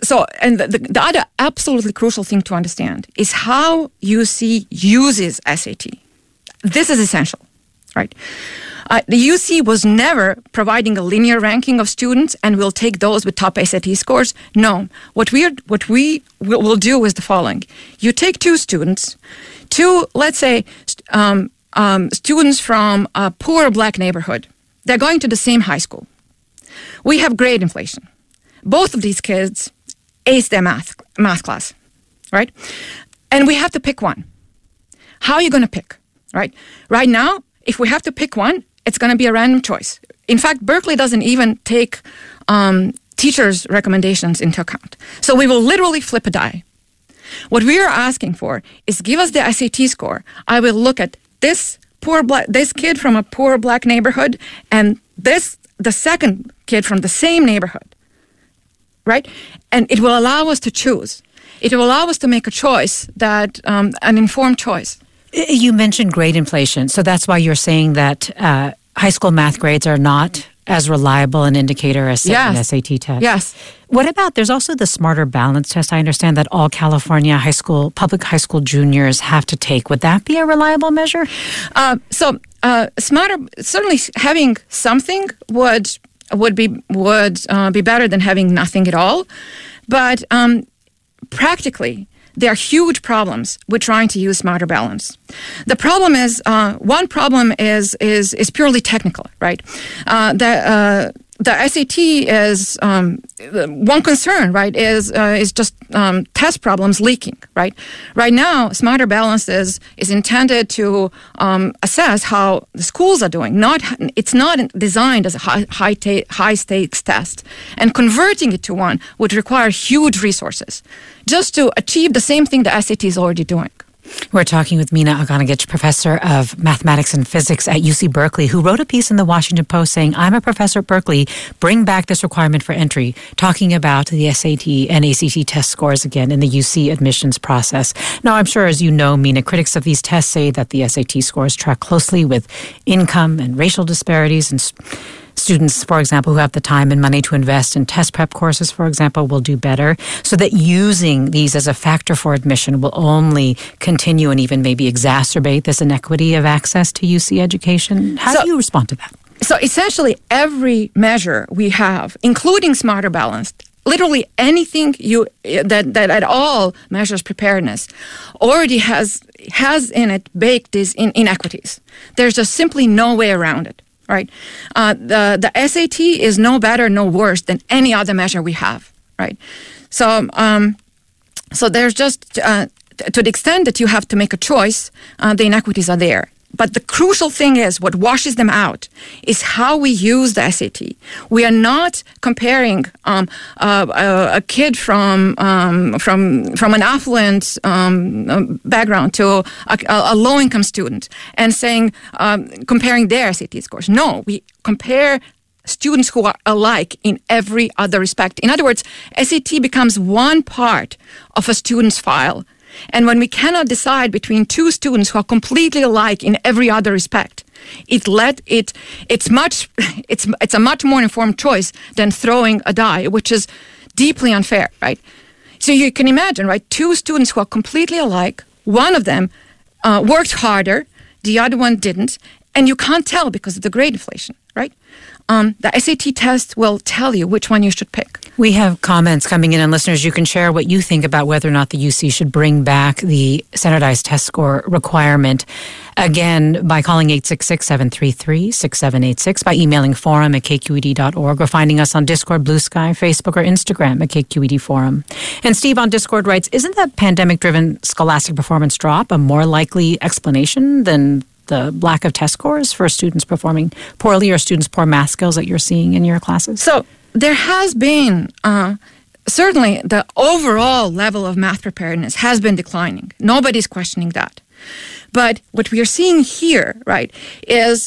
and the other absolutely crucial thing to understand is how UC uses SAT. This is essential, right? The UC was never providing a linear ranking of students and we'll take those with top SAT scores. No, what we will do is the following. You take two students, let's say, students from a poor black neighborhood. They're going to the same high school. We have grade inflation. Both of these kids ace their math class, right? And we have to pick one. How are you going to pick, right? Right now, if we have to pick one, it's going to be a random choice. In fact, Berkeley doesn't even take teachers' recommendations into account. So we will literally flip a die. What we are asking for is give us the SAT score. I will look at this kid from a poor black neighborhood and the second kid from the same neighborhood, right? And it will allow us to choose. It will allow us to make a choice that an informed choice. You mentioned grade inflation, so that's why you're saying that high school math grades are not as reliable an indicator as an SAT test. Yes. What about, there's also the Smarter Balance test. I understand that all California public high school juniors have to take. Would that be a reliable measure? Smarter, certainly having something would be better than having nothing at all. But practically, there are huge problems with trying to use Smarter Balance. The problem is, one problem is purely technical, right? The SAT is one concern, right? Is just test problems leaking, right? Right now, Smarter Balance is intended to assess how the schools are doing. It's not designed as a high stakes test, and converting it to one would require huge resources just to achieve the same thing the SAT is already doing. We're talking with Mina Aganagich, professor of mathematics and physics at UC Berkeley, who wrote a piece in the Washington Post saying, I'm a professor at Berkeley, bring back this requirement for entry, talking about the SAT and ACT test scores again in the UC admissions process. Now, I'm sure, as you know, Mina, critics of these tests say that the SAT scores track closely with income and racial disparities, and students, for example, who have the time and money to invest in test prep courses, for example, will do better, so that using these as a factor for admission will only continue and even maybe exacerbate this inequity of access to UC education. How do you respond to that? So essentially, every measure we have, including Smarter Balance, literally anything that at all measures preparedness, already has in it baked these inequities. There's just simply no way around it. Right, the SAT is no better, no worse than any other measure we have. Right, so there's just to the extent that you have to make a choice, the inequities are there. But the crucial thing is what washes them out is how we use the SAT. We are not comparing a kid from an affluent background to a low-income student and saying comparing their SAT scores. No, we compare students who are alike in every other respect. In other words, SAT becomes one part of a student's file. And when we cannot decide between two students who are completely alike in every other respect, it's a much more informed choice than throwing a die, which is deeply unfair, right? So you can imagine, right? Two students who are completely alike, one of them worked harder, the other one didn't, and you can't tell because of the grade inflation, right? The SAT test will tell you which one you should pick. We have comments coming in, and listeners, you can share what you think about whether or not the UC should bring back the standardized test score requirement. Again, by calling 866-733-6786, by emailing forum@kqed.org, or finding us on Discord, Blue Sky, Facebook, or Instagram at KQED Forum. And Steve on Discord writes, isn't that pandemic-driven scholastic performance drop a more likely explanation than the lack of test scores for students performing poorly or students' poor math skills that you're seeing in your classes? So there has been, certainly the overall level of math preparedness has been declining. Nobody's questioning that. But what we are seeing here, right, is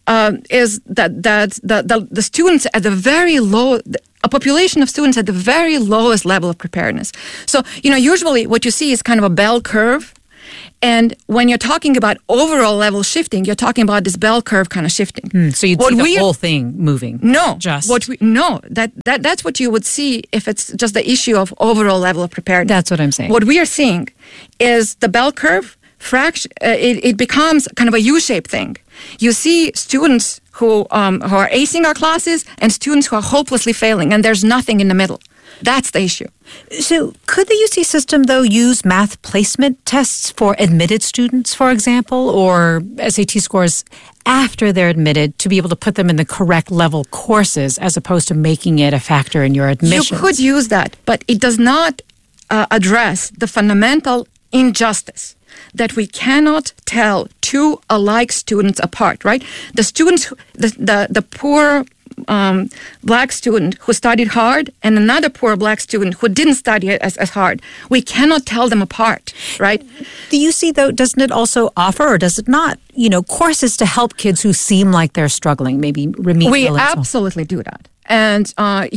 that the students at the very low, a population of students at the very lowest level of preparedness. So, usually what you see is kind of a bell curve. And when you're talking about overall level shifting, you're talking about this bell curve kind of shifting. So you'd see the whole thing moving. No. Just. That's what you would see if it's just the issue of overall level of preparedness. That's what I'm saying. What we are seeing is the bell curve, it becomes kind of a U-shaped thing. You see students who are acing our classes and students who are hopelessly failing, and there's nothing in the middle. That's the issue. So could the UC system, though, use math placement tests for admitted students, for example, or SAT scores after they're admitted to be able to put them in the correct level courses as opposed to making it a factor in your admissions? You could use that, but it does not address the fundamental injustice that we cannot tell two alike students apart, right? The students, the poor black student who studied hard and another poor black student who didn't study as hard. We cannot tell them apart, right? The UC, though, doesn't it also offer, or does it not, courses to help kids who seem like they're struggling, maybe remedial? We absolutely do that. And,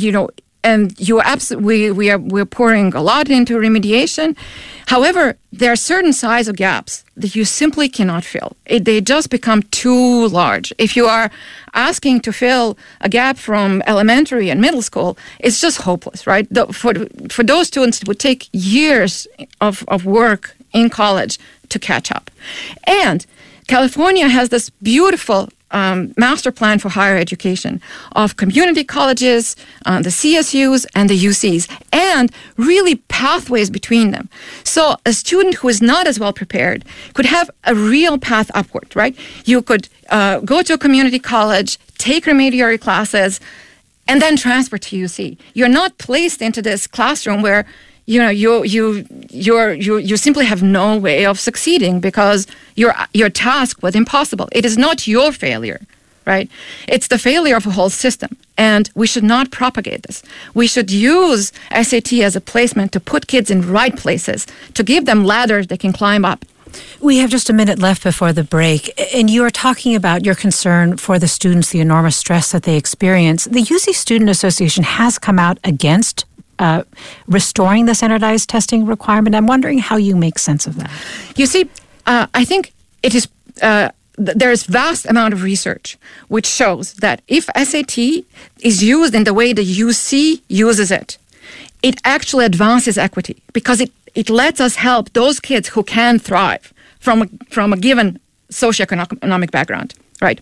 we're pouring a lot into remediation. However, there are certain size of gaps that you simply cannot fill. They just become too large. If you are asking to fill a gap from elementary and middle school, it's just hopeless, right? For those students, it would take years of work in college to catch up. And California has this beautiful master plan for higher education of community colleges, the CSUs and the UCs, and really pathways between them. So a student who is not as well prepared could have a real path upward, right? You could go to a community college, take remedial classes, and then transfer to UC. You're not placed into this classroom where you simply have no way of succeeding because your task was impossible. It is not your failure, right? It's the failure of a whole system, and we should not propagate this. We should use SAT as a placement to put kids in right places, to give them ladders they can climb up. We have just a minute left before the break, and you are talking about your concern for the students, the enormous stress that they experience. The UC Student Association has come out against restoring the standardized testing requirement. I'm wondering how you make sense of that. You see, I think it is there's vast amount of research which shows that if SAT is used in the way the UC uses it, it actually advances equity because it lets us help those kids who can thrive from a given socioeconomic background, right?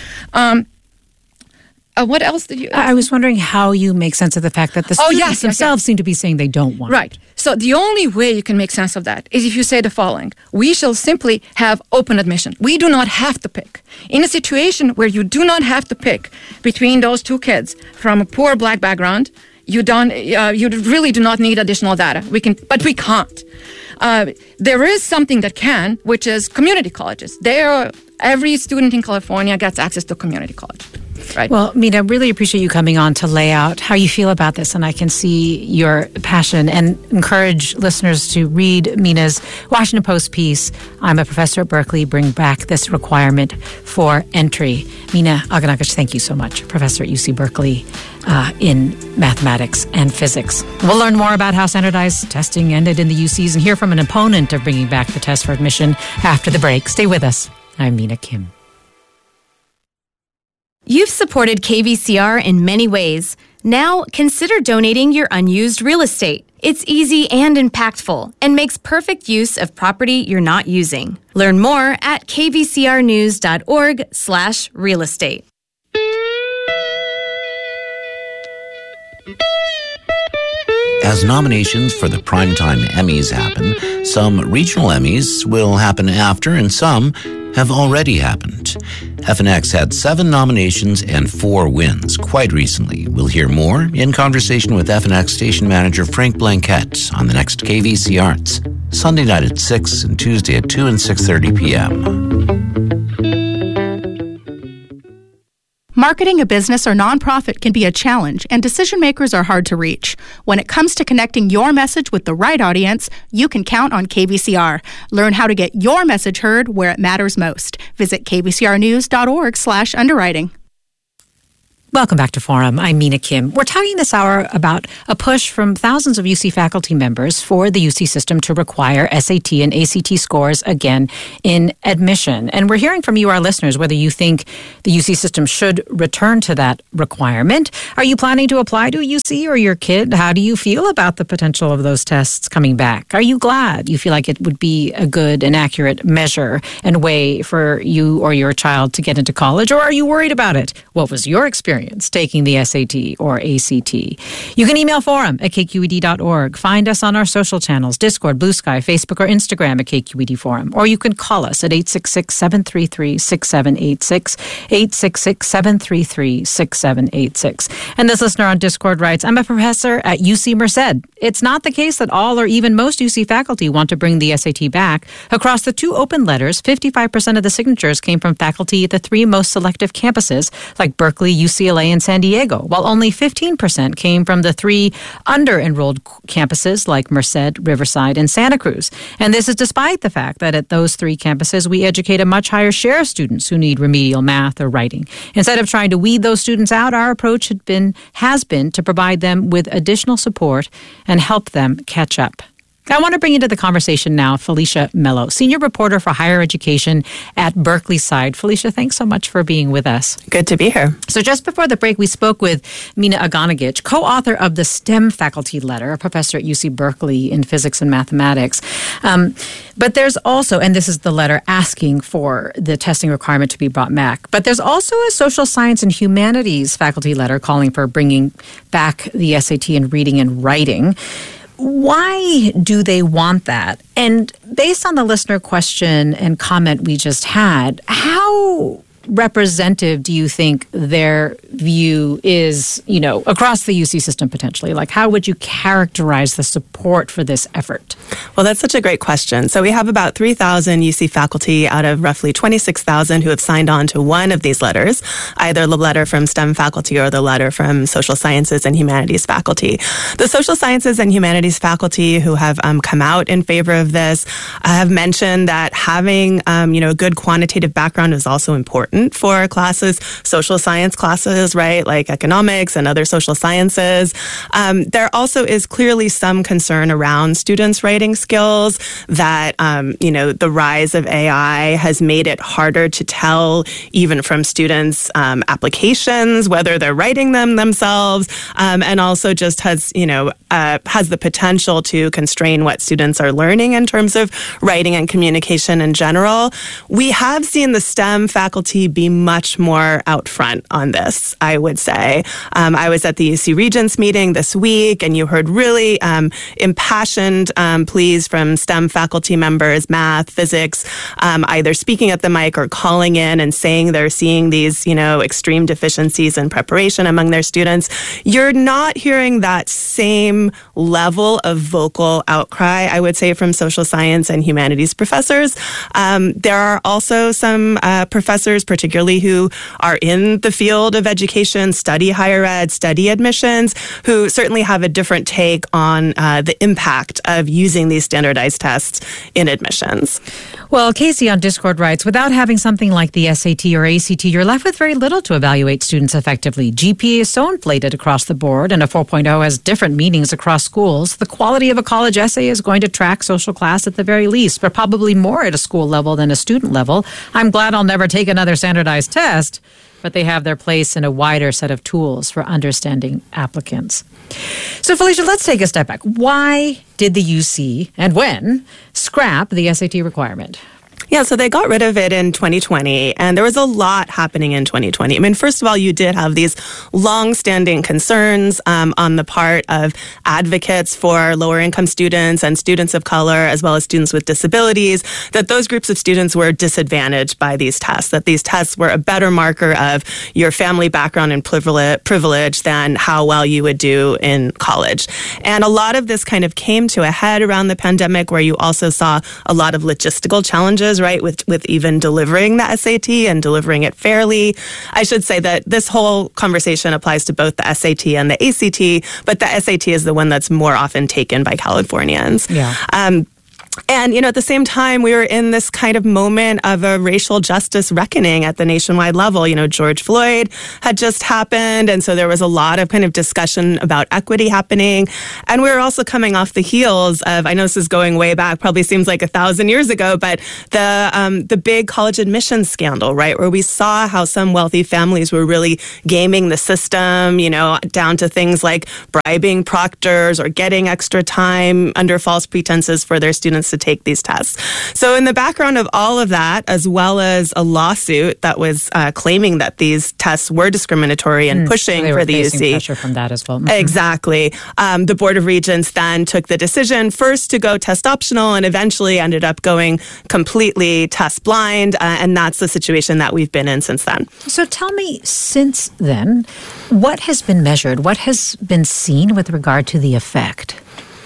What else did you... I was wondering how you make sense of the fact that the students themselves seem to be saying they don't want it. So the only way you can make sense of that is if you say the following. We shall simply have open admission. We do not have to pick. In a situation where you do not have to pick between those two kids from a poor black background, you really do not need additional data. But we can't. There is something that can, which is community colleges. Every student in California gets access to community college. Right. Well, Mina, really appreciate you coming on to lay out how you feel about this, and I can see your passion and encourage listeners to read Mina's Washington Post piece, I'm a Professor at Berkeley, bring back this requirement for entry. Mina Aganagic, thank you so much, Professor at UC Berkeley in mathematics and physics. We'll learn more about how standardized testing ended in the UCs and hear from an opponent of bringing back the test for admission after the break. Stay with us. I'm Mina Kim. You've supported KVCR in many ways. Now, consider donating your unused real estate. It's easy and impactful and makes perfect use of property you're not using. Learn more at kvcrnews.org/real estate. As nominations for the Primetime Emmys happen, some regional Emmys will happen after, and some have already happened. FNX had 7 nominations and 4 wins quite recently. We'll hear more in conversation with FNX station manager Frank Blanquette on the next KVC Arts, Sunday night at 6 and Tuesday at 2 and 6:30 p.m. Marketing a business or nonprofit can be a challenge, and decision makers are hard to reach. When it comes to connecting your message with the right audience, you can count on KVCR. Learn how to get your message heard where it matters most. Visit kvcrnews.org/underwriting. Welcome back to Forum. I'm Mina Kim. We're talking this hour about a push from thousands of UC faculty members for the UC system to require SAT and ACT scores again in admission. And we're hearing from you, our listeners, whether you think the UC system should return to that requirement. Are you planning to apply to a UC or your kid? How do you feel about the potential of those tests coming back? Are you glad you feel like it would be a good and accurate measure and way for you or your child to get into college? Or are you worried about it? What was your experience taking the SAT or ACT? You can email forum@kqed.org. Find us on our social channels, Discord, Blue Sky, Facebook, or Instagram at KQED Forum. Or you can call us at 866-733-6786, 866-733-6786. And this listener on Discord writes, I'm a professor at UC Merced. It's not the case that all or even most UC faculty want to bring the SAT back. Across the 2 open letters, 55% of the signatures came from faculty at the 3 most selective campuses, like Berkeley, UCLA, and San Diego, while only 15% came from the 3 under-enrolled campuses like Merced, Riverside, and Santa Cruz. And this is despite the fact that at those 3 campuses, we educate a much higher share of students who need remedial math or writing. Instead of trying to weed those students out, our approach has been to provide them with additional support and help them catch up. I want to bring into the conversation now Felicia Mello, Senior Reporter for Higher Education at Berkeley Side. Felicia, thanks so much for being with us. Good to be here. So just before the break, we spoke with Mina Aganagich, co-author of the STEM faculty letter, a professor at UC Berkeley in physics and mathematics. But there's also, and this is the letter asking for the testing requirement to be brought back, but there's also a social science and humanities faculty letter calling for bringing back the SAT in reading and writing. Why do they want that? And based on the listener question and comment we just had, how representative do you think their view is, across the UC system potentially? Like, how would you characterize the support for this effort? Well, that's such a great question. So we have about 3,000 UC faculty out of roughly 26,000 who have signed on to one of these letters, either the letter from STEM faculty or the letter from social sciences and humanities faculty. The social sciences and humanities faculty who have come out in favor of this have mentioned that having, a good quantitative background is also important for classes, social science classes, right, like economics and other social sciences. There also is clearly some concern around students' writing skills that, the rise of AI has made it harder to tell, even from students' applications, whether they're writing them themselves, and also just has the potential to constrain what students are learning in terms of writing and communication in general. We have seen the STEM faculty be much more out front on this, I would say. I was at the UC Regents meeting this week, and you heard really impassioned pleas from STEM faculty members, math, physics, either speaking at the mic or calling in and saying they're seeing these, extreme deficiencies in preparation among their students. You're not hearing that same level of vocal outcry, I would say, from social science and humanities professors. There are also some professors, particularly who are in the field of education, study higher ed, study admissions, who certainly have a different take on the impact of using these standardized tests in admissions. Well, Casey on Discord writes, without having something like the SAT or ACT, you're left with very little to evaluate students effectively. GPA is so inflated across the board, and a 4.0 has different meanings across schools. The quality of a college essay is going to track social class at the very least, but probably more at a school level than a student level. I'm glad I'll never take another standardized test, but they have their place in a wider set of tools for understanding applicants. So, Felicia, let's take a step back. Why did the UC, and when, scrap the SAT requirement? Yeah, so they got rid of it in 2020, and there was a lot happening in 2020. I mean, first of all, you did have these long-standing concerns on the part of advocates for lower-income students and students of color, as well as students with disabilities, that those groups of students were disadvantaged by these tests, that these tests were a better marker of your family background and privilege than how well you would do in college. And a lot of this kind of came to a head around the pandemic, where you also saw a lot of logistical challenges, right, with even delivering the SAT and delivering it fairly. I should say that this whole conversation applies to both the SAT and the ACT, but the SAT is the one that's more often taken by Californians. Yeah. And, at the same time, we were in this kind of moment of a racial justice reckoning at the nationwide level. George Floyd had just happened. And so there was a lot of kind of discussion about equity happening. And we were also coming off the heels of, I know this is going way back, probably seems like 1,000 years ago, but the big college admissions scandal, right? Where we saw how some wealthy families were really gaming the system, down to things like bribing proctors or getting extra time under false pretenses for their students to take these tests. So in the background of all of that, as well as a lawsuit that was claiming that these tests were discriminatory and pushing so for the UC. Pressure from that as well. Exactly. The Board of Regents then took the decision first to go test optional and eventually ended up going completely test blind. And that's the situation that we've been in since then. So tell me, since then, what has been measured? What has been seen with regard to the effect?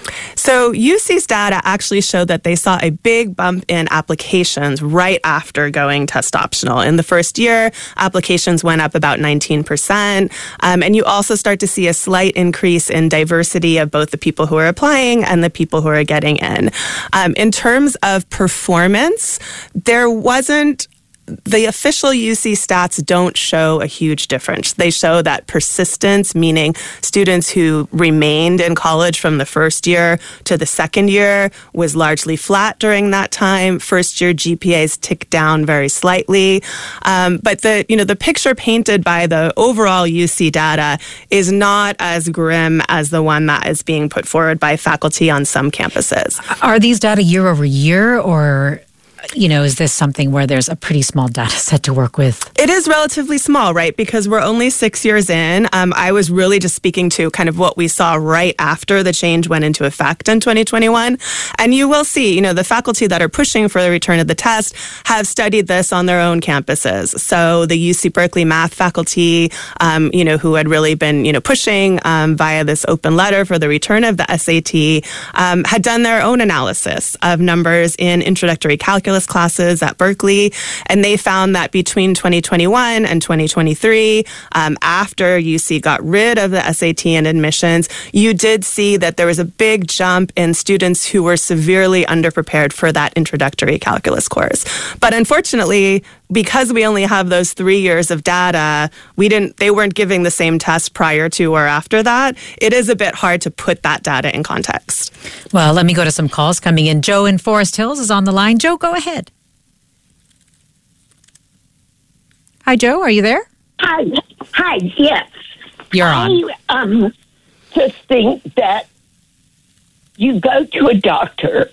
So UC's data actually showed that they saw a big bump in applications right after going test optional. In the first year, applications went up about 19%. And you also start to see a slight increase in diversity of both the people who are applying and the people who are getting in. In terms of performance, there wasn't the official UC stats don't show a huge difference. They show that persistence, meaning students who remained in college from the first year to the second year, was largely flat during that time. First year GPAs ticked down very slightly. But the picture painted by the overall UC data is not as grim as the one that is being put forward by faculty on some campuses. Are these data year over year, or is this something where there's a pretty small data set to work with? It is relatively small, right? Because we're only 6 years in. I was really just speaking to kind of what we saw right after the change went into effect in 2021. And you will see, the faculty that are pushing for the return of the test have studied this on their own campuses. So the UC Berkeley math faculty, who had really been, pushing via this open letter for the return of the SAT, had done their own analysis of numbers in introductory calculus classes at Berkeley, and they found that between 2021 and 2023, after UC got rid of the SAT and admissions, you did see that there was a big jump in students who were severely underprepared for that introductory calculus course. But unfortunately, because we only have those 3 years of data, they weren't giving the same test prior to or after that. It is a bit hard to put that data in context. Well, let me go to some calls coming in. Joe in Forest Hills is on the line. Joe, go ahead. Hi, Joe. Are you there? Hi. Yes. You're on. I just think that you go to a doctor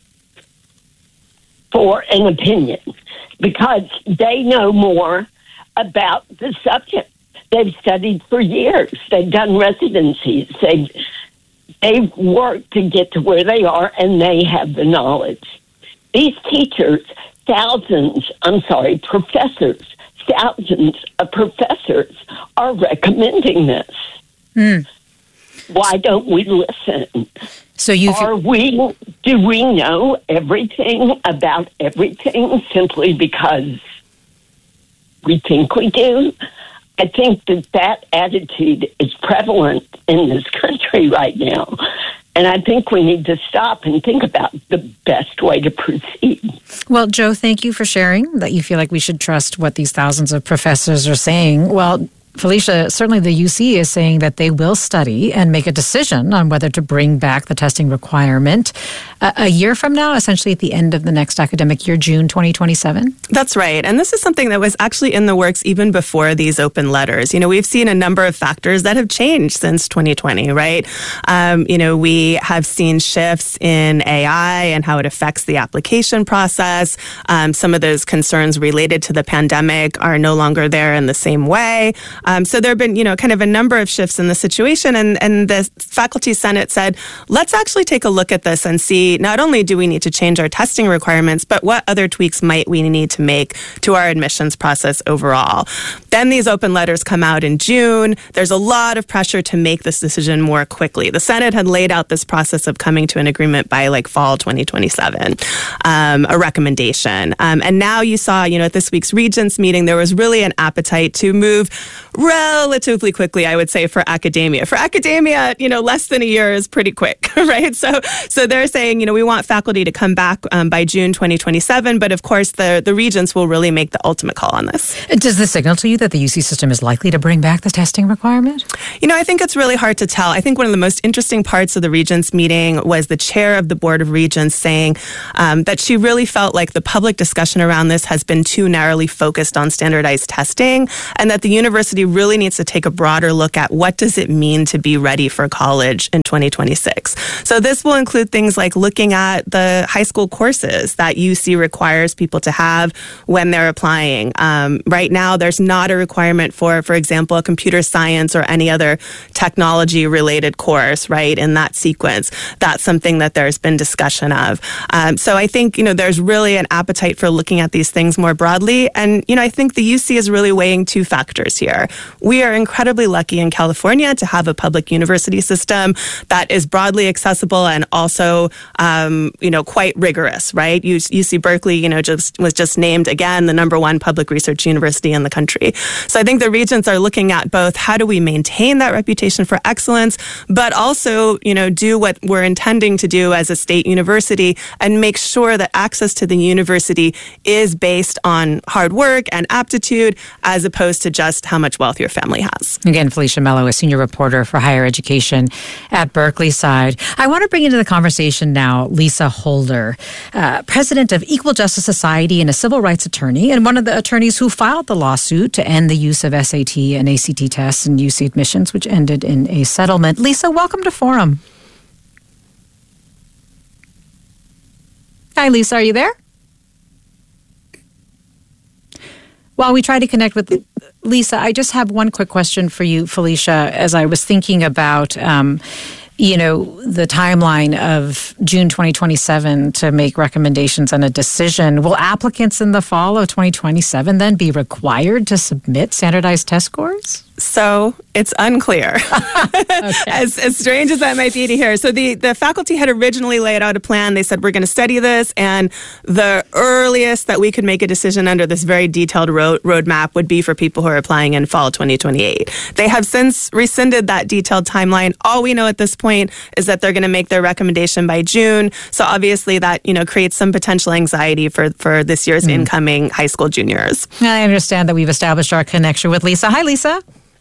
for an opinion because they know more about the subject. They've studied for years. They've done residencies. They've worked to get to where they are, and they have the knowledge. These teachers, professors, thousands of professors are recommending this. Why don't we listen? So do we know everything about everything simply because we think we do? I think that attitude is prevalent in this country right now. And I think we need to stop and think about the best way to proceed. Well, Joe, thank you for sharing that you feel like we should trust what these thousands of professors are saying. Well, Felicia, certainly the UC is saying that they will study and make a decision on whether to bring back the testing requirement a year from now, essentially at the end of the next academic year, June 2027. That's right. And this is something that was actually in the works even before these open letters. We've seen a number of factors that have changed since 2020, right? We have seen shifts in AI and how it affects the application process. Some of those concerns related to the pandemic are no longer there in the same way. So there have been, kind of a number of shifts in the situation. And the Faculty Senate said, let's actually take a look at this and see, not only do we need to change our testing requirements, but what other tweaks might we need to make to our admissions process overall. Then these open letters come out in June. There's a lot of pressure to make this decision more quickly. The Senate had laid out this process of coming to an agreement by fall 2027, a recommendation. And now you saw, at this week's Regents meeting, there was really an appetite to move relatively quickly, I would say, for academia. For academia, less than a year is pretty quick, right? So they're saying, we want faculty to come back by June 2027, but of course the regents will really make the ultimate call on this. Does this signal to you that the UC system is likely to bring back the testing requirement? I think it's really hard to tell. I think one of the most interesting parts of the regents meeting was the chair of the Board of Regents saying that she really felt like the public discussion around this has been too narrowly focused on standardized testing, and that the university really needs to take a broader look at what does it mean to be ready for college in 2026. So this will include things like looking at the high school courses that UC requires people to have when they're applying. Right now, there's not a requirement for example, a computer science or any other technology-related course, right, in that sequence. That's something that there's been discussion of. So I think, there's really an appetite for looking at these things more broadly. And, I think the UC is really weighing two factors here. We are incredibly lucky in California to have a public university system that is broadly accessible and also, quite rigorous, right? UC Berkeley, was just named again the #1 public research university in the country. So I think the regents are looking at both how do we maintain that reputation for excellence, but also, do what we're intending to do as a state university and make sure that access to the university is based on hard work and aptitude as opposed to just how much wealth your family has. Again, Felicia Mello, a senior reporter for higher education at Berkeley Side. I want to bring into the conversation now Lisa Holder, president of Equal Justice Society and a civil rights attorney, and one of the attorneys who filed the lawsuit to end the use of SAT and ACT tests in UC admissions, which ended in a settlement. Lisa, welcome to Forum. Hi, Lisa, are you there? While we try to connect with Lisa, I just have one quick question for you, Felicia, as I was thinking about, the timeline of June 2027 to make recommendations on a decision. Will applicants in the fall of 2027 then be required to submit standardized test scores? So it's unclear, as strange as that might be to hear. So the faculty had originally laid out a plan. They said, we're going to study this, and the earliest that we could make a decision under this very detailed roadmap would be for people who are applying in fall 2028. They have since rescinded that detailed timeline. All we know at this point is that they're going to make their recommendation by June. So obviously that, creates some potential anxiety for this year's incoming high school juniors. I understand that we've established our connection with Lisa. Hi, Lisa.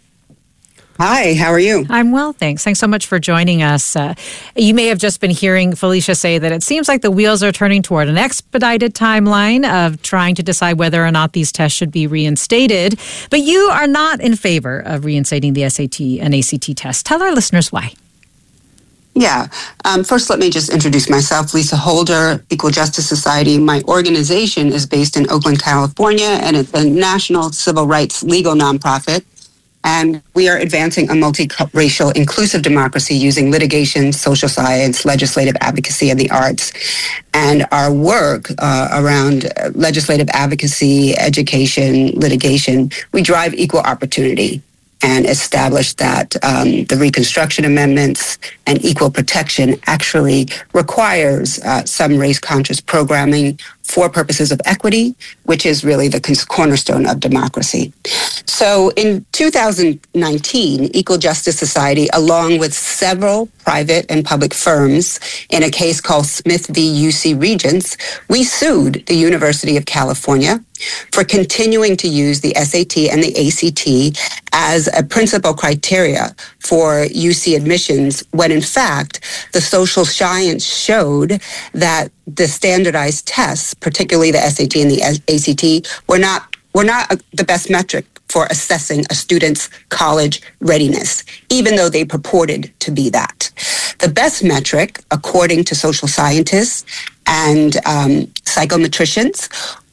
Hi, how are you? I'm well, thanks. Thanks so much for joining us. You may have just been hearing Felicia say that it seems like the wheels are turning toward an expedited timeline of trying to decide whether or not these tests should be reinstated. But you are not in favor of reinstating the SAT and ACT tests. Tell our listeners why. Yeah. First, let me just introduce myself. Lisa Holder, Equal Justice Society. My organization is based in Oakland, California, and it's a national civil rights legal nonprofit. And we are advancing a multiracial, inclusive democracy using litigation, social science, legislative advocacy, and the arts. And our work around legislative advocacy, education, litigation, we drive equal opportunity and establish that the Reconstruction Amendments and equal protection actually requires some race-conscious programming for purposes of equity, which is really the cornerstone of democracy. So in 2019, Equal Justice Society, along with several private and public firms, in a case called Smith v. UC Regents, we sued the University of California for continuing to use the SAT and the ACT as a principal criteria for UC admissions, when in fact the social science showed that the standardized tests, particularly the SAT and the ACT, were not the best metric for assessing a student's college readiness, even though they purported to be that. The best metric, according to social scientists and psychometricians,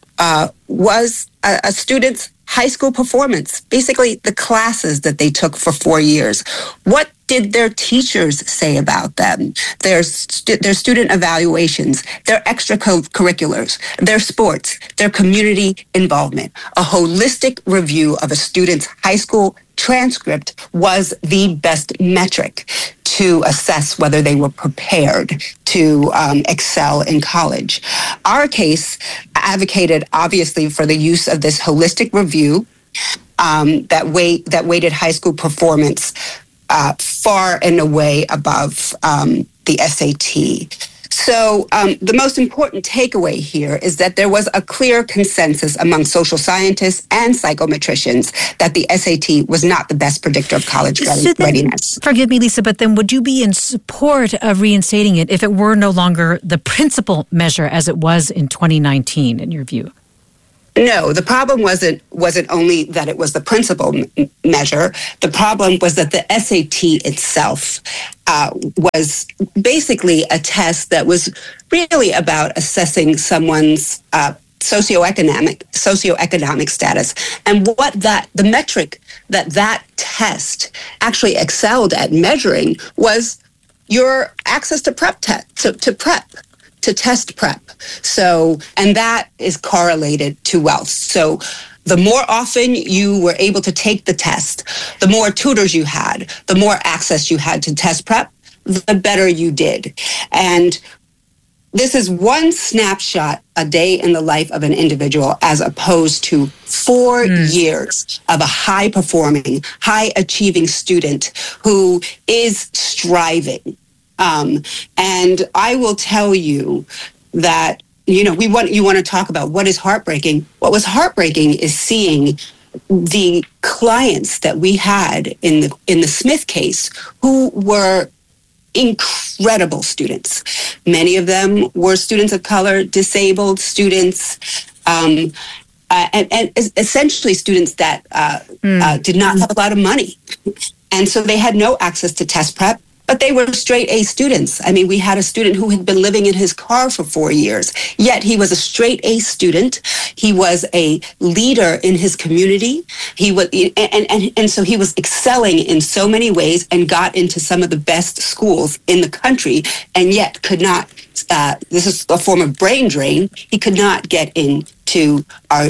was a student's high school performance, basically the classes that they took for 4 years. What did their teachers say about them? Their student evaluations, their extracurriculars, their sports, their community involvement. A holistic review of a student's high school transcript was the best metric to assess whether they were prepared to excel in college. Our case advocated, obviously, for the use of this holistic review that weighted high school performance far and away above the SAT. So the most important takeaway here is that there was a clear consensus among social scientists and psychometricians that the SAT was not the best predictor of college readiness. Forgive me, Lisa, but then would you be in support of reinstating it if it were no longer the principal measure as it was in 2019, in your view? No, the problem wasn't only that it was the principal measure. The problem was that the SAT itself was basically a test that was really about assessing someone's socioeconomic status. And the metric that test actually excelled at measuring was your access to to test prep. So, and that is correlated to wealth. So the more often you were able to take the test, the more tutors you had, the more access you had to test prep, the better you did. And this is one snapshot a day in the life of an individual as opposed to 4 years of a high-performing, high-achieving student who is striving. And I will tell you that, you want to talk about what is heartbreaking. What was heartbreaking is seeing the clients that we had in the Smith case who were incredible students. Many of them were students of color, disabled students, and essentially students that did not have a lot of money. And so they had no access to test prep, but they were straight A students. I mean, we had a student who had been living in his car for 4 years, yet he was a straight A student. He was a leader in his community. He was, and so he was excelling in so many ways and got into some of the best schools in the country, and yet could not, this is a form of brain drain, he could not get into our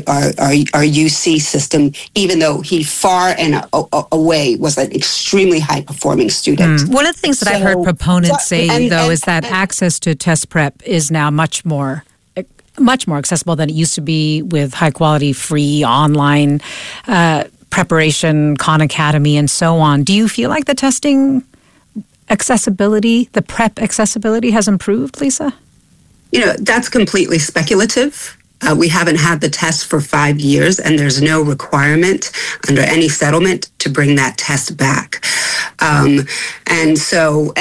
UC system, even though he far and away was an extremely high-performing student. One of the things that I've heard proponents say, is that access to test prep is now much more accessible than it used to be with high-quality, free, online preparation, Khan Academy, and so on. Do you feel like the testing accessibility, the prep accessibility has improved, Lisa? That's completely speculative. We haven't had the test for 5 years, and there's no requirement under any settlement to bring that test back. And so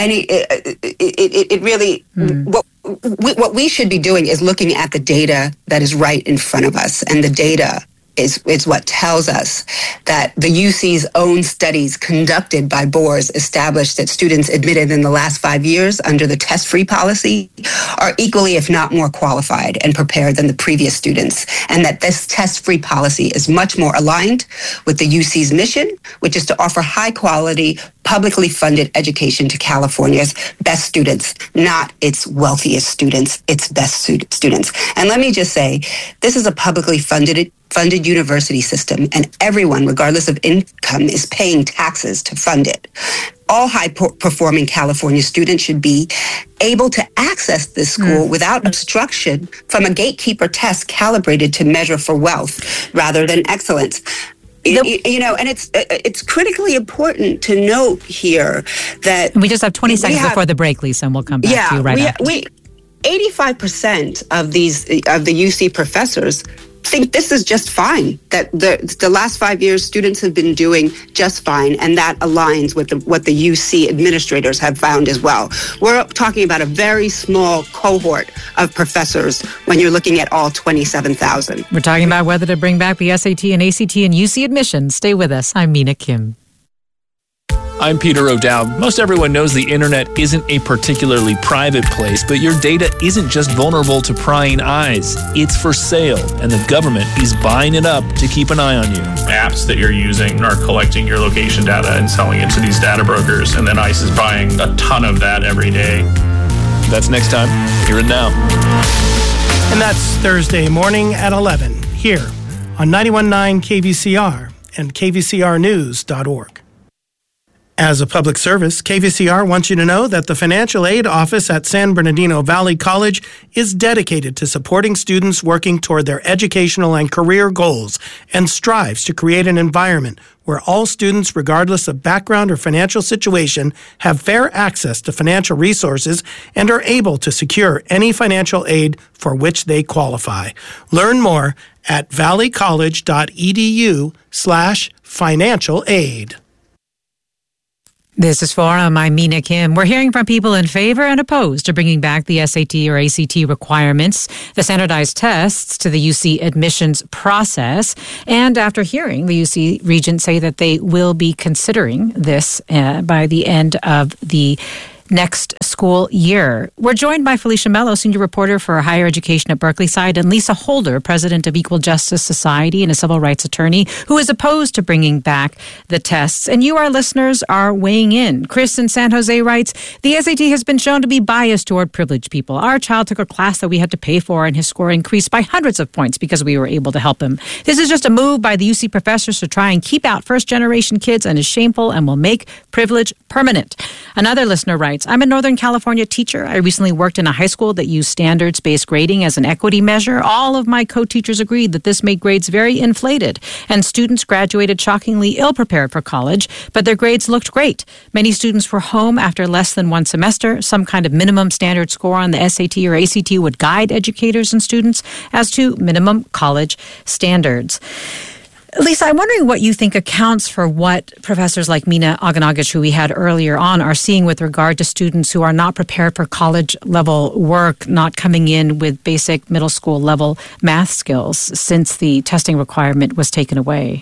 it really, what we should be doing is looking at the data that is right in front of us, and the data is what tells us that the UC's own studies conducted by Boers established that students admitted in the last 5 years under the test-free policy are equally, if not more qualified and prepared than the previous students, and that this test-free policy is much more aligned with the UC's mission, which is to offer high-quality, publicly funded education to California's best students, not its wealthiest students, its best students. And let me just say, this is a publicly funded university system, and everyone, regardless of income, is paying taxes to fund it. All high-performing California students should be able to access this school without obstruction from a gatekeeper test calibrated to measure for wealth rather than excellence. And it's critically important to note here that we just have 20 seconds before the break, Lisa, and we'll come back to you right after. 85% of the UC professors think this is just fine, that the last 5 years students have been doing just fine, and that aligns with what the UC administrators have found as well. We're talking about a very small cohort of professors when you're looking at all 27,000. We're talking about whether to bring back the SAT and ACT and UC admissions. Stay with us. I'm Mina Kim. I'm Peter O'Dowd. Most everyone knows the internet isn't a particularly private place, but your data isn't just vulnerable to prying eyes. It's for sale, and the government is buying it up to keep an eye on you. Apps that you're using are collecting your location data and selling it to these data brokers, and then ICE is buying a ton of that every day. That's next time. Hear it now. And that's Thursday morning at 11 here on 91.9 KVCR and kvcrnews.org. As a public service, KVCR wants you to know that the Financial Aid Office at San Bernardino Valley College is dedicated to supporting students working toward their educational and career goals and strives to create an environment where all students, regardless of background or financial situation, have fair access to financial resources and are able to secure any financial aid for which they qualify. Learn more at valleycollege.edu/financial aid. This is Forum. I'm Mina Kim. We're hearing from people in favor and opposed to bringing back the SAT or ACT requirements, the standardized tests to the UC admissions process. And after hearing the UC Regents say that they will be considering this by the end of the next school year. We're joined by Felicia Mello, senior reporter for higher education at Berkeley Side, and Lisa Holder, president of Equal Justice Society and a civil rights attorney, who is opposed to bringing back the tests. And you, our listeners, are weighing in. Chris in San Jose writes, the SAT has been shown to be biased toward privileged people. Our child took a class that we had to pay for, and his score increased by hundreds of points because we were able to help him. This is just a move by the UC professors to try and keep out first-generation kids and is shameful and will make privilege permanent. Another listener writes, I'm a Northern California teacher. I recently worked in a high school that used standards-based grading as an equity measure. All of my co-teachers agreed that this made grades very inflated, and students graduated shockingly ill-prepared for college, but their grades looked great. Many students were home after less than one semester. Some kind of minimum standard score on the SAT or ACT would guide educators and students as to minimum college standards. Lisa, I'm wondering what you think accounts for what professors like Mina Aganagich, who we had earlier on, are seeing with regard to students who are not prepared for college-level work, not coming in with basic middle school-level math skills since the testing requirement was taken away.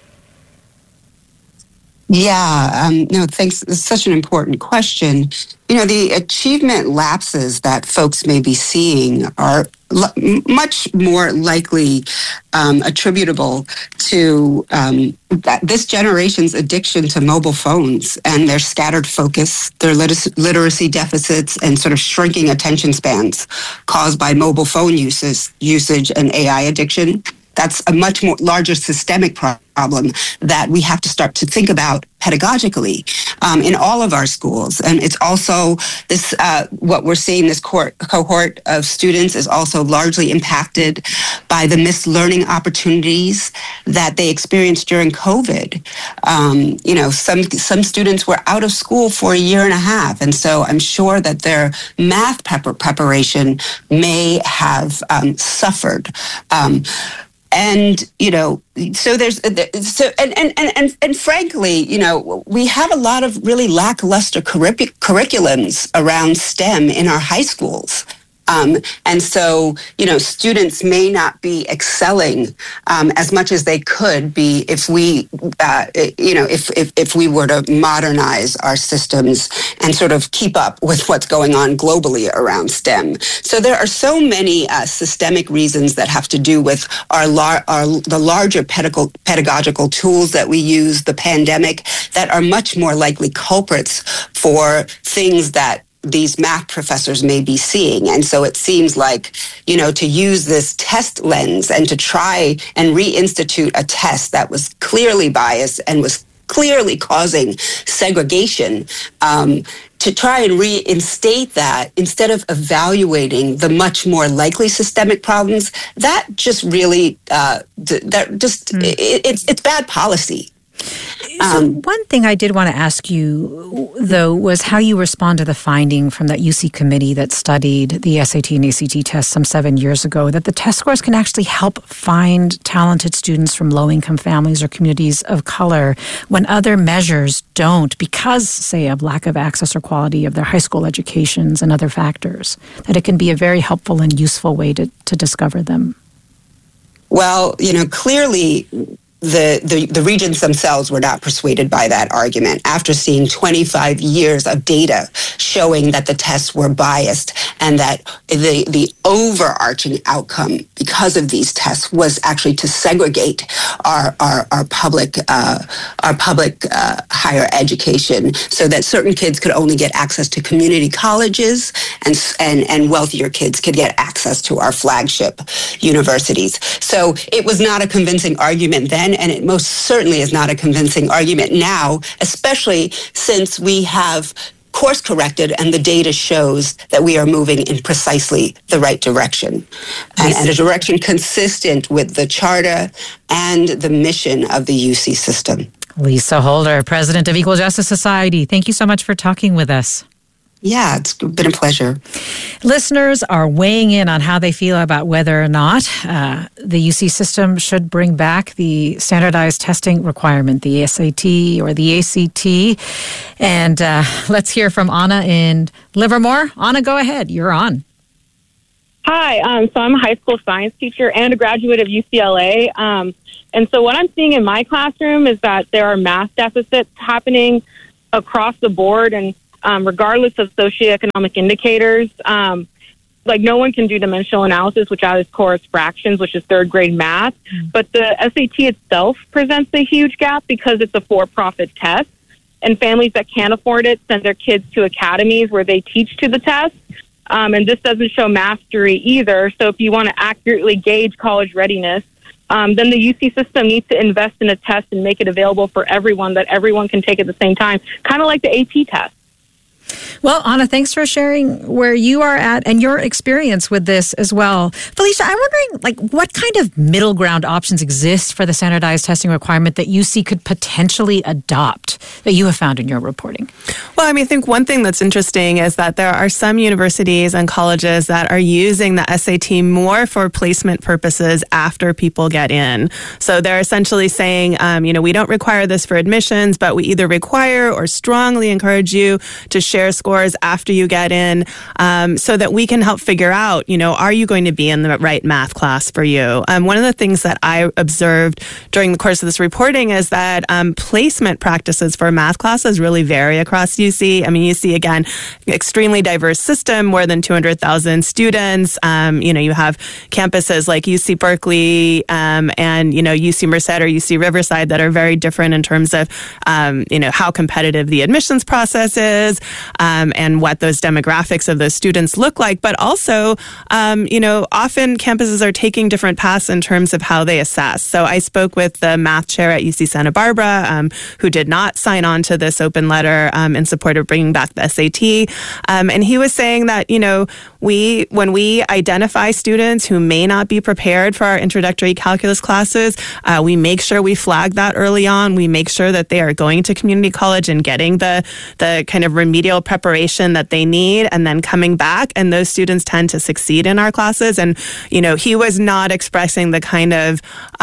Yeah, no, thanks. It's such an important question. You know, the achievement lapses that folks may be seeing are much more likely attributable to this generation's addiction to mobile phones and their scattered focus, their literacy deficits, and sort of shrinking attention spans caused by mobile phone usage and AI addiction. That's a much more larger systemic problem that we have to start to think about pedagogically in all of our schools. And it's also this, what we're seeing, this cohort of students is also largely impacted by the missed learning opportunities that they experienced during COVID. You know, some students were out of school for a year and a half. And so I'm sure that their math preparation may have suffered. And, you know, so there's, and frankly, you know, we have a lot of really lackluster curriculums around STEM in our high schools. And so, you know, students may not be excelling as much as they could be if we, you know, if we were to modernize our systems and sort of keep up with what's going on globally around STEM. So there are so many systemic reasons that have to do with the larger pedagogical tools that we use, the pandemic, that are much more likely culprits for things that these math professors may be seeing. And so it seems like, you know, to use this test lens and to try and reinstitute a test that was clearly biased and was clearly causing segregation, to try and reinstate that instead of evaluating the much more likely systemic problems, that just really, it's bad policy. So one thing I did want to ask you, though, was how you respond to the finding from that UC committee that studied the SAT and ACT tests some 7 years ago, that the test scores can actually help find talented students from low-income families or communities of color when other measures don't, because, say, of lack of access or quality of their high school educations and other factors, that it can be a very helpful and useful way to discover them. Well, you know, clearly the regents themselves were not persuaded by that argument after seeing 25 years of data showing that the tests were biased and that the overarching outcome because of these tests was actually to segregate our public higher education so that certain kids could only get access to community colleges and wealthier kids could get access to our flagship universities. So it was not a convincing argument then. argument, and it most certainly is not a convincing argument now, especially since we have course corrected and the data shows that we are moving in precisely the right direction, and a direction consistent with the charter and the mission of the UC system. Lisa Holder, President of Equal Justice Society, thank you so much for talking with us. Yeah, it's been a pleasure. Listeners are weighing in on how they feel about whether or not the UC system should bring back the standardized testing requirement, the SAT or the ACT. And let's hear from Anna in Livermore. Anna, go ahead. You're on. Hi. So I'm a high school science teacher and a graduate of UCLA. And so what I'm seeing in my classroom is that there are math deficits happening across the board, and regardless of socioeconomic indicators, like no one can do dimensional analysis, which at its core is fractions, which is third grade math. But the SAT itself presents a huge gap because it's a for-profit test, and families that can't afford it send their kids to academies where they teach to the test. And this doesn't show mastery either. So if you want to accurately gauge college readiness, then the UC system needs to invest in a test and make it available for everyone, that everyone can take at the same time, kind of like the AP test. Well, Anna, thanks for sharing where you are at and your experience with this as well. Felicia, I'm wondering, what kind of middle ground options exist for the standardized testing requirement that UC could potentially adopt that you have found in your reporting? Well, I think one thing that's interesting is that there are some universities and colleges that are using the SAT more for placement purposes after people get in. So they're essentially saying, we don't require this for admissions, but we either require or strongly encourage you to share scores after you get in, so that we can help figure out, are you going to be in the right math class for you? One of the things that I observed during the course of this reporting is that placement practices for math classes really vary across UC. You see, again, extremely diverse system, more than 200,000 students. You have campuses like UC Berkeley and, UC Merced or UC Riverside that are very different in terms of, how competitive the admissions process is, and what those demographics of those students look like. But also, often campuses are taking different paths in terms of how they assess. So I spoke with the math chair at UC Santa Barbara, who did not sign on to this open letter in support of bringing back the SAT. And he was saying that, when we identify students who may not be prepared for our introductory calculus classes, we make sure we flag that early on. We make sure that they are going to community college and getting the kind of remedial preparation that they need, and then coming back, and those students tend to succeed in our classes. And, he was not expressing the kind of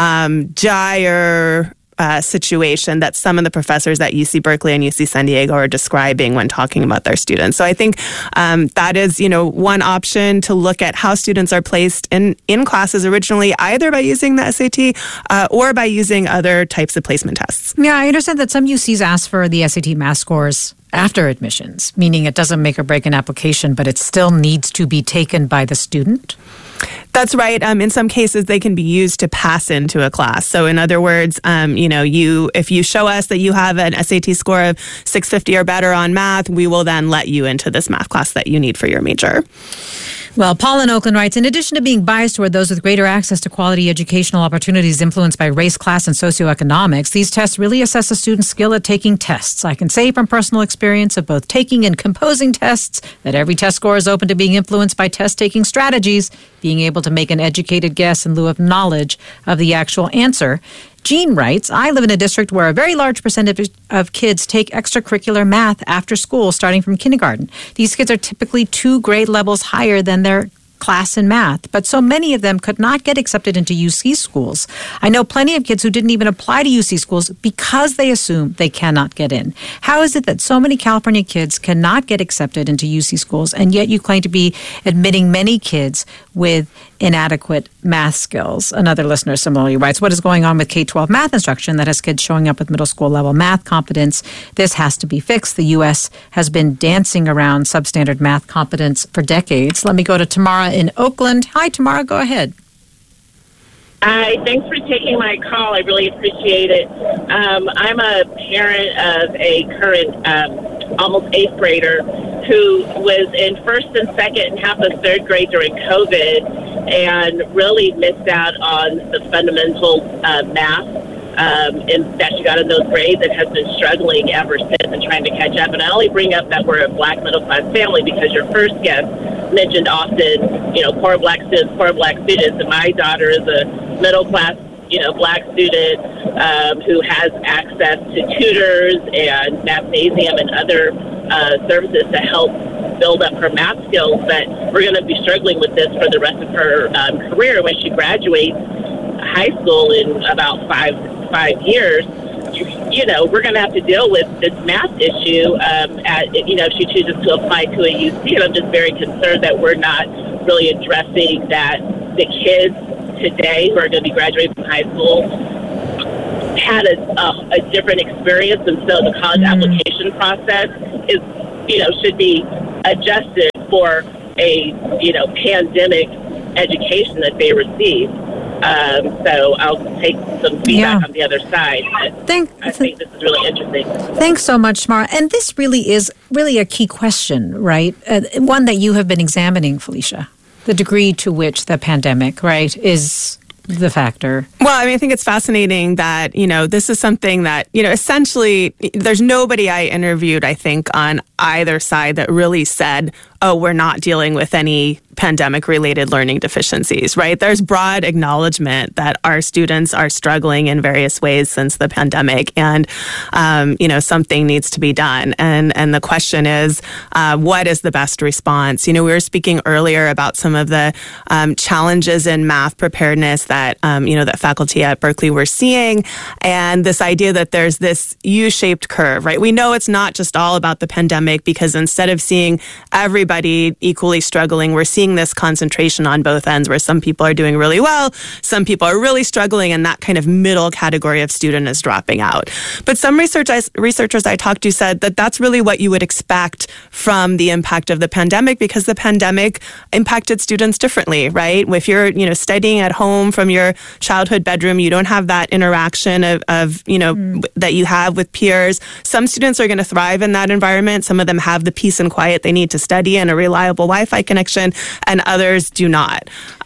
dire situation that some of the professors at UC Berkeley and UC San Diego are describing when talking about their students. So I think that is, one option to look at how students are placed in classes originally, either by using the SAT or by using other types of placement tests. Yeah, I understand that some UCs ask for the SAT math scores after admissions, meaning it doesn't make or break an application, but it still needs to be taken by the student. That's right. In some cases, they can be used to pass into a class. So in other words, if you show us that you have an SAT score of 650 or better on math, we will then let you into this math class that you need for your major. Well, Paul in Oakland writes, in addition to being biased toward those with greater access to quality educational opportunities influenced by race, class, and socioeconomics, these tests really assess a student's skill at taking tests. I can say from personal experience of both taking and composing tests that every test score is open to being influenced by test-taking strategies, being able to make an educated guess in lieu of knowledge of the actual answer. Jean writes, I live in a district where a very large percentage of kids take extracurricular math after school, starting from kindergarten. These kids are typically 2 grade levels higher than their class in math, but so many of them could not get accepted into UC schools. I know plenty of kids who didn't even apply to UC schools because they assume they cannot get in. How is it that so many California kids cannot get accepted into UC schools, and yet you claim to be admitting many kids with inadequate math skills? Another listener similarly writes, what is going on with K-12 math instruction that has kids showing up with middle school level math competence? This has to be fixed. The U.S. has been dancing around substandard math competence for decades. Let me go to Tamara in Oakland. Hi, Tamara, go ahead. Hi, thanks for taking my call. I really appreciate it. I'm a parent of a current almost 8th grader who was in first and second and half of third grade during COVID and really missed out on the fundamental math and that she got in those grades and has been struggling ever since and trying to catch up. And I only bring up that we're a Black middle-class family because your first guest mentioned often, poor Black students. And my daughter is a middle-class, Black student who has access to tutors and mathnasium and other services to help build up her math skills. But we're going to be struggling with this for the rest of her career. When she graduates high school in about five years, we're going to have to deal with this math issue if she chooses to apply to a UC. And I'm just very concerned that we're not really addressing that the kids today who are going to be graduating from high school had a different experience, and so the college application process should be adjusted for a pandemic education that they receive. So I'll take some feedback on the other side. I think this is really interesting. Thanks so much, Mara. And this really is a key question, right? One that you have been examining, Felicia. The degree to which the pandemic, right, is the factor. Well, I think it's fascinating that, this is something that, essentially there's nobody I interviewed, I think, on either side that really said, oh, we're not dealing with any pandemic-related learning deficiencies, right? There's broad acknowledgement that our students are struggling in various ways since the pandemic, and something needs to be done. And the question is, what is the best response? We were speaking earlier about some of the challenges in math preparedness that that faculty at Berkeley were seeing, and this idea that there's this U-shaped curve, right? We know it's not just all about the pandemic, because instead of seeing everybody equally struggling, we're seeing this concentration on both ends where some people are doing really well, some people are really struggling, and that kind of middle category of student is dropping out. But some researchers I talked to said that that's really what you would expect from the impact of the pandemic, because the pandemic impacted students differently, right? If you're, studying at home from your childhood bedroom, you don't have that interaction of that you have with peers. Some students are going to thrive in that environment. Some of them have the peace and quiet they need to study and a reliable Wi-Fi connection, and others do not.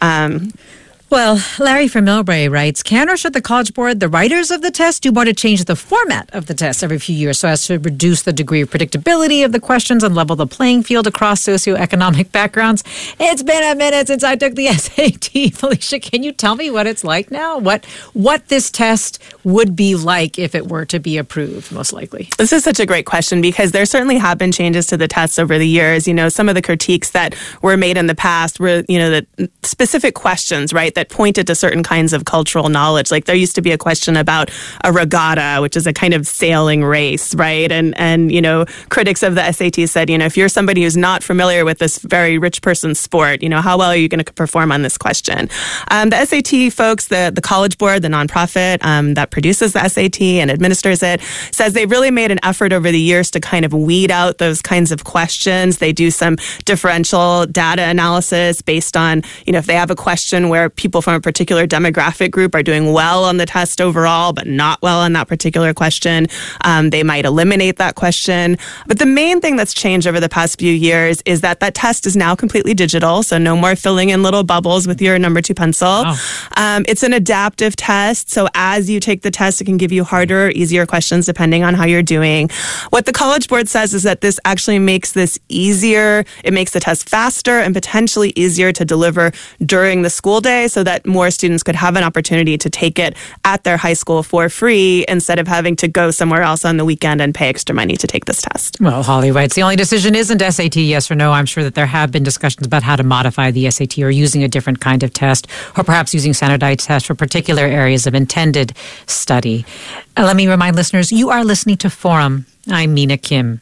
Well, Larry from Millbrae writes, can or should the College Board, the writers of the test, do more to change the format of the test every few years so as to reduce the degree of predictability of the questions and level the playing field across socioeconomic backgrounds? It's been a minute since I took the SAT. Felicia, can you tell me what it's like now? What this test would be like if it were to be approved, most likely? This is such a great question, because there certainly have been changes to the tests over the years. Some of the critiques that were made in the past were, the specific questions, right, that pointed to certain kinds of cultural knowledge. Like there used to be a question about a regatta, which is a kind of sailing race, right? And critics of the SAT said, if you're somebody who's not familiar with this very rich person's sport, how well are you going to perform on this question? The SAT folks, the College Board, the nonprofit that produces the SAT and administers it, says they've really made an effort over the years to kind of weed out those kinds of questions. They do some differential data analysis based on, if they have a question where people from a particular demographic group are doing well on the test overall, but not well on that particular question, they might eliminate that question. But the main thing that's changed over the past few years is that test is now completely digital, so no more filling in little bubbles with your number 2 pencil. Wow. It's an adaptive test, so as you take the test, it can give you harder or easier questions depending on how you're doing. What the College Board says is that this actually makes this easier. It makes the test faster and potentially easier to deliver during the school day, so that more students could have an opportunity to take it at their high school for free instead of having to go somewhere else on the weekend and pay extra money to take this test. Well, Holly writes, the only decision isn't SAT, yes or no. I'm sure that there have been discussions about how to modify the SAT or using a different kind of test, or perhaps using standardized tests for particular areas of intended study. Let me remind listeners, you are listening to Forum. I'm Mina Kim.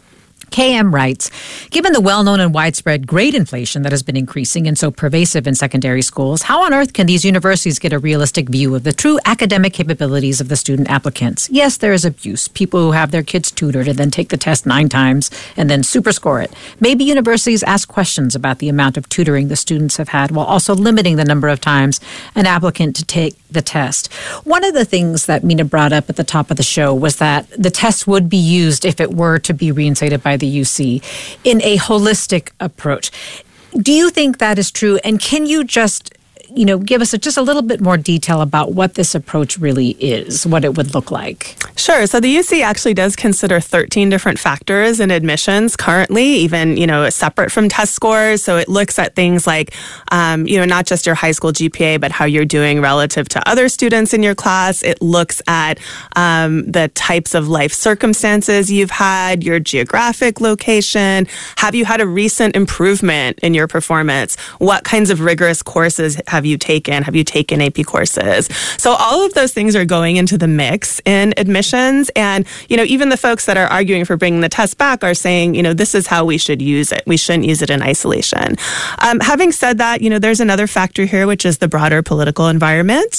KM writes, given the well-known and widespread grade inflation that has been increasing and so pervasive in secondary schools, how on earth can these universities get a realistic view of the true academic capabilities of the student applicants? Yes, there is abuse. People who have their kids tutored and then take the test 9 times and then superscore it. Maybe universities ask questions about the amount of tutoring the students have had while also limiting the number of times an applicant to take the test. One of the things that Mina brought up at the top of the show was that the test would be used if it were to be reinstated by the UC in a holistic approach. Do you think that is true? And can you just give us just a little bit more detail about what this approach really is, what it would look like? Sure. So the UC actually does consider 13 different factors in admissions currently, even, separate from test scores. So it looks at things like, not just your high school GPA, but how you're doing relative to other students in your class. It looks at the types of life circumstances you've had, your geographic location. Have you had a recent improvement in your performance? What kinds of rigorous courses have you taken? Have you taken AP courses? So all of those things are going into the mix in admissions. And, even the folks that are arguing for bringing the test back are saying, this is how we should use it. We shouldn't use it in isolation. Having said that, there's another factor here, which is the broader political environment.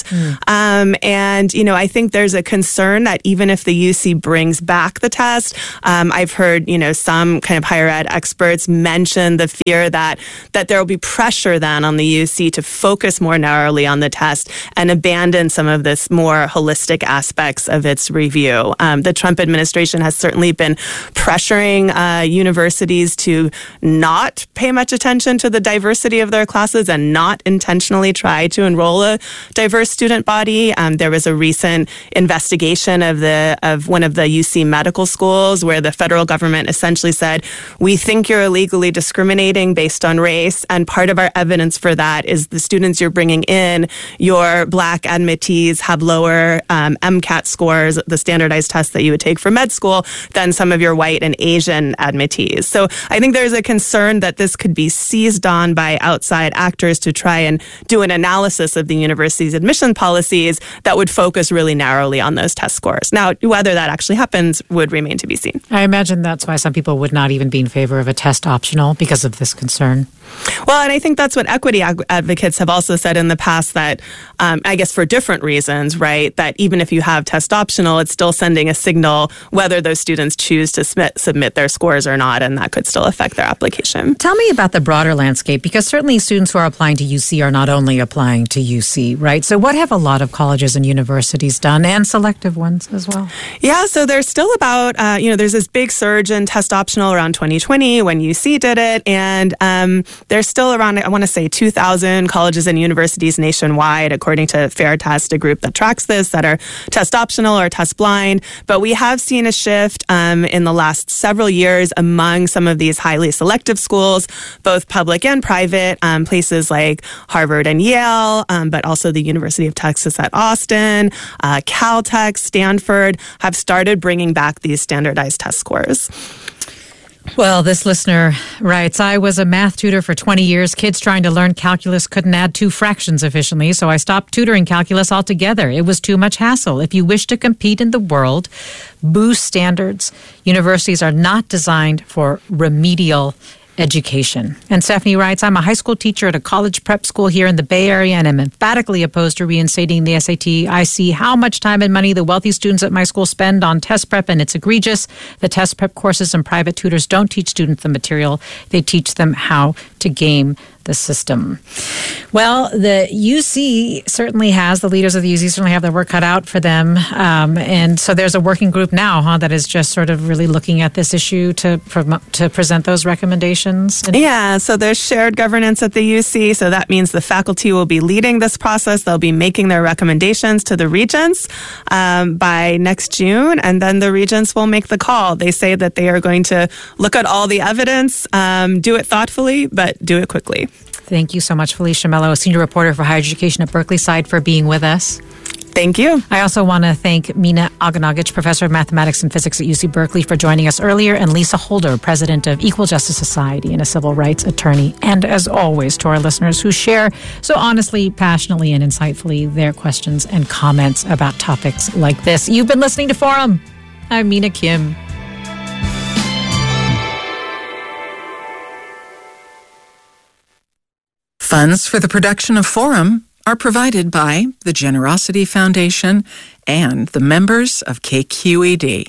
I think there's a concern that even if the UC brings back the test, I've heard, some kind of higher ed experts mention the fear that there will be pressure then on the UC to focus more narrowly on the test and abandon some of this more holistic aspects of its review. The Trump administration has certainly been pressuring universities to not pay much attention to the diversity of their classes and not intentionally try to enroll a diverse student body. There was a recent investigation of one of the UC medical schools where the federal government essentially said, we think you're illegally discriminating based on race, and part of our evidence for that is the students you're bringing in, your Black admittees have lower MCAT scores, the standardized test that you would take for med school, than some of your white and Asian admittees. So I think there's a concern that this could be seized on by outside actors to try and do an analysis of the university's admission policies that would focus really narrowly on those test scores. Now, whether that actually happens would remain to be seen. I imagine that's why some people would not even be in favor of a test optional because of this concern. Well, and I think that's what equity advocates have also said in the past, that I guess for different reasons, right, that even if you have test optional, it's still sending a signal whether those students choose to submit their scores or not, and that could still affect their application. Tell me about the broader landscape, because certainly students who are applying to UC are not only applying to UC, right? So what have a lot of colleges and universities done, and selective ones as well? Yeah, so there's still about, there's this big surge in test optional around 2020 when UC did it, and there's still around, I want to say, 2,000 colleges and universities nationwide, according to Fair Test, a group that tracks this, that are test optional or test blind. But we have seen a shift in the last several years among some of these highly selective schools, both public and private, places like Harvard and Yale, but also the University of Texas at Austin, Caltech, Stanford, have started bringing back these standardized test scores. Well, this listener writes, I was a math tutor for 20 years. Kids trying to learn calculus couldn't add two fractions efficiently, so I stopped tutoring calculus altogether. It was too much hassle. If you wish to compete in the world, boost standards. Universities are not designed for remedial education. And Stephanie writes, I'm a high school teacher at a college prep school here in the Bay Area, and am emphatically opposed to reinstating the SAT. I see how much time and money the wealthy students at my school spend on test prep, and it's egregious. The test prep courses and private tutors don't teach students the material. They teach them how to game the system. Well, the UC certainly has, the leaders of the UC certainly have their work cut out for them. And so there's a working group now, that is just sort of really looking at this issue to present those recommendations. Yeah, so there's shared governance at the UC. So that means the faculty will be leading this process. They'll be making their recommendations to the regents by next June, and then the regents will make the call. They say that they are going to look at all the evidence, do it thoughtfully, but do it quickly. Thank you so much, Felicia Mello, a senior reporter for higher education at Berkeley Side, for being with us. Thank you. I also want to thank Mina Aganagich, professor of mathematics and physics at UC Berkeley, for joining us earlier, and Lisa Holder, president of Equal Justice Society and a civil rights attorney. And as always, to our listeners who share so honestly, passionately, and insightfully their questions and comments about topics like this. You've been listening to Forum. I'm Mina Kim. Funds for the production of Forum are provided by the Generosity Foundation and the members of KQED.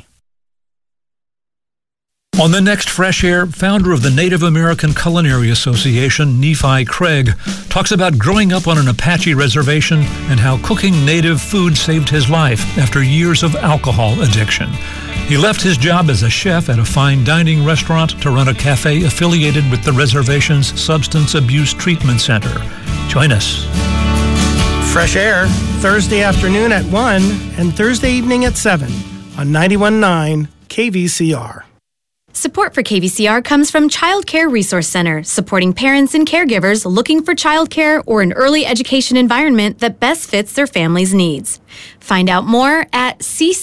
On the next Fresh Air, founder of the Native American Culinary Association, Nephi Craig, talks about growing up on an Apache reservation and how cooking native food saved his life after years of alcohol addiction. He left his job as a chef at a fine dining restaurant to run a cafe affiliated with the reservation's Substance Abuse Treatment Center. Join us. Fresh Air, Thursday afternoon at 1 and Thursday evening at 7 on 91.9 KVCR. Support for KVCR comes from Child Care Resource Center, supporting parents and caregivers looking for childcare or an early education environment that best fits their family's needs. Find out more at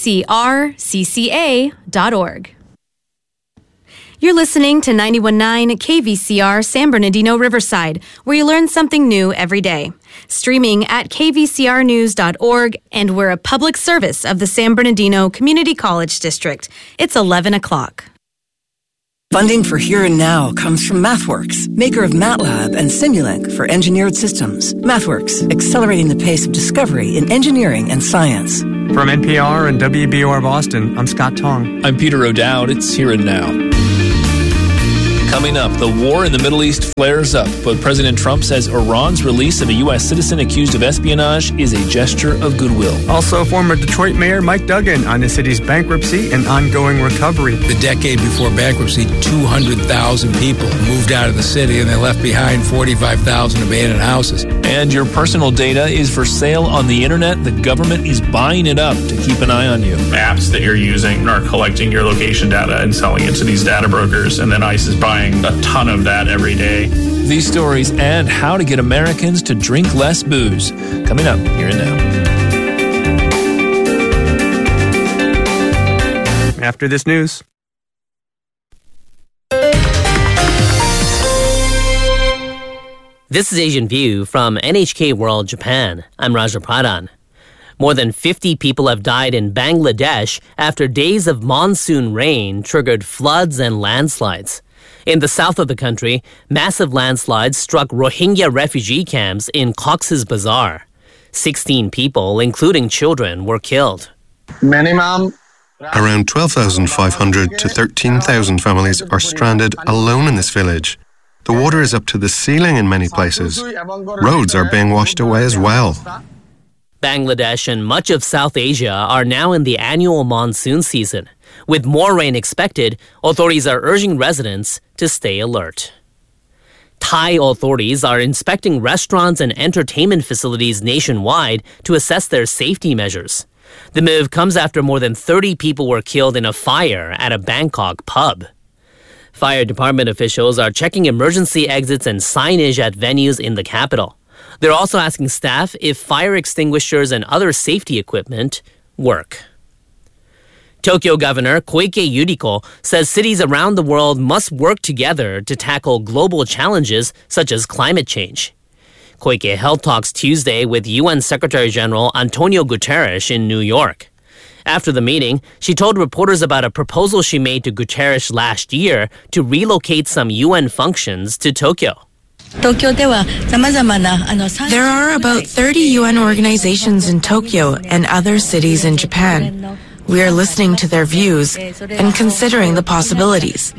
ccrcca.org. You're listening to 91.9 KVCR San Bernardino Riverside, where you learn something new every day. Streaming at kvcrnews.org, and we're a public service of the San Bernardino Community College District. It's 11 o'clock. Funding for Here and Now comes from MathWorks, maker of MATLAB and Simulink for engineered systems. MathWorks, accelerating the pace of discovery in engineering and science. From NPR and WBOR Boston, I'm Scott Tong. I'm Peter O'Dowd. It's Here and Now. Coming up, the war in the Middle East flares up, but President Trump says Iran's release of a U.S. citizen accused of espionage is a gesture of goodwill. Also, former Detroit Mayor Mike Duggan on the city's bankruptcy and ongoing recovery. The decade before bankruptcy, 200,000 people moved out of the city and they left behind 45,000 abandoned houses. And your personal data is for sale on the internet. The government is buying it up to keep an eye on you. Apps that you're using are collecting your location data and selling it to these data brokers, and then ICE is buying a ton of that every day. These stories and how to get Americans to drink less booze. Coming up Here and Now. After this news. This is Asian View from NHK World Japan. I'm Raja Pradhan. More than 50 people have died in Bangladesh after days of monsoon rain triggered floods and landslides. In the south of the country, massive landslides struck Rohingya refugee camps in Cox's Bazar. 16 people, including children, were killed. Around 12,500 to 13,000 families are stranded alone in this village. The water is up to the ceiling in many places. Roads are being washed away as well. Bangladesh and much of South Asia are now in the annual monsoon season. With more rain expected, authorities are urging residents to stay alert. Thai authorities are inspecting restaurants and entertainment facilities nationwide to assess their safety measures. The move comes after more than 30 people were killed in a fire at a Bangkok pub. Fire department officials are checking emergency exits and signage at venues in the capital. They're also asking staff if fire extinguishers and other safety equipment work. Tokyo Governor Koike Yuriko says cities around the world must work together to tackle global challenges such as climate change. Koike held talks Tuesday with UN Secretary General Antonio Guterres in New York. After the meeting, she told reporters about a proposal she made to Guterres last year to relocate some UN functions to Tokyo. There are about 30 UN organizations in Tokyo and other cities in Japan. We are listening to their views and considering the possibilities.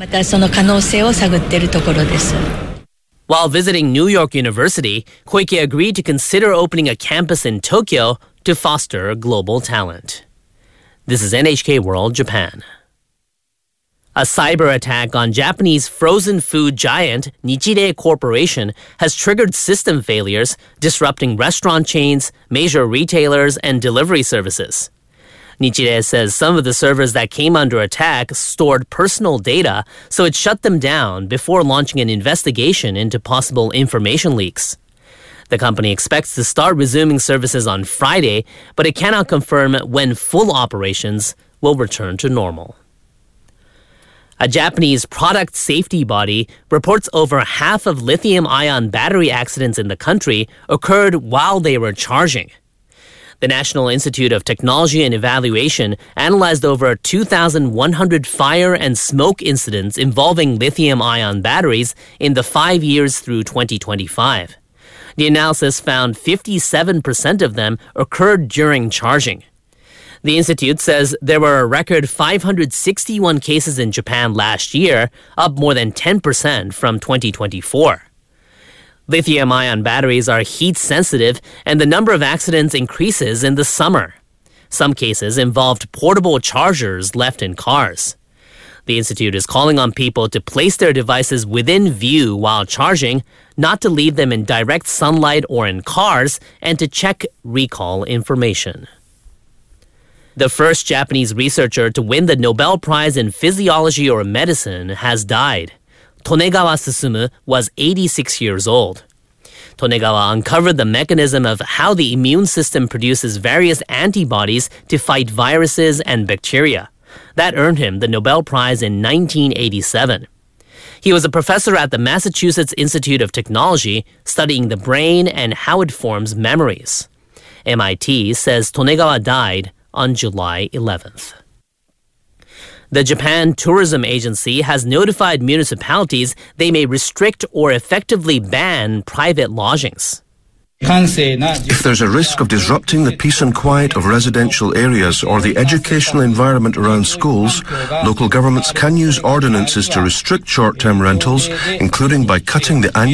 While visiting New York University, Koike agreed to consider opening a campus in Tokyo to foster global talent. This is NHK World Japan. A cyber attack on Japanese frozen food giant Nichire Corporation has triggered system failures, disrupting restaurant chains, major retailers, and delivery services. Nichire says some of the servers that came under attack stored personal data, so it shut them down before launching an investigation into possible information leaks. The company expects to start resuming services on Friday, but it cannot confirm when full operations will return to normal. A Japanese product safety body reports over half of lithium-ion battery accidents in the country occurred while they were charging. The National Institute of Technology and Evaluation analyzed over 2,100 fire and smoke incidents involving lithium-ion batteries in the 5 years through 2025. The analysis found 57% of them occurred during charging. The institute says there were a record 561 cases in Japan last year, up more than 10% from 2024. Lithium-ion batteries are heat-sensitive, and the number of accidents increases in the summer. Some cases involved portable chargers left in cars. The institute is calling on people to place their devices within view while charging, not to leave them in direct sunlight or in cars, and to check recall information. The first Japanese researcher to win the Nobel Prize in Physiology or Medicine has died. Tonegawa Susumu was 86 years old. Tonegawa uncovered the mechanism of how the immune system produces various antibodies to fight viruses and bacteria. That earned him the Nobel Prize in 1987. He was a professor at the Massachusetts Institute of Technology, studying the brain and how it forms memories. MIT says Tonegawa died on July 11th. The Japan Tourism Agency has notified municipalities they may restrict or effectively ban private lodgings. If there's a risk of disrupting the peace and quiet of residential areas or the educational environment around schools, local governments can use ordinances to restrict short-term rentals, including by cutting the annual